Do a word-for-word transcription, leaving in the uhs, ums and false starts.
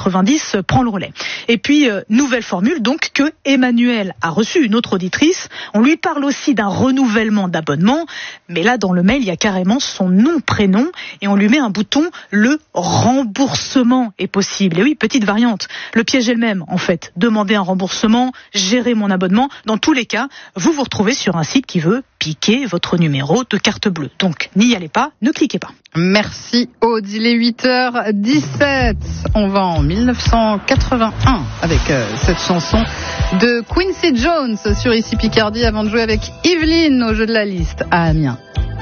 quatre-vingt-dix prend le relais. Et puis, euh, nouvelle formule, donc, que Emmanuel a reçu, une autre auditrice. On lui parle aussi d'un renouvellement d'abonnement, mais là, dans le mail, il y a carrément son nom, prénom, et on lui met un bouton, le remboursement est possible. Et oui, petite variante. Le piège est le même, en fait. Demander un remboursement, gérer mon abonnement. Dans tous les cas, vous vous retrouvez sur un site qui veut piquer votre numéro de carte bleue. Donc, n'y allez pas, ne cliquez pas. Merci Aude, il est huit heures dix-sept. On va en dix-neuf cent quatre-vingt-un avec euh, cette chanson de Quincy Jones sur Ici Picardie avant de jouer avec Yveline au jeu de la liste à Amiens.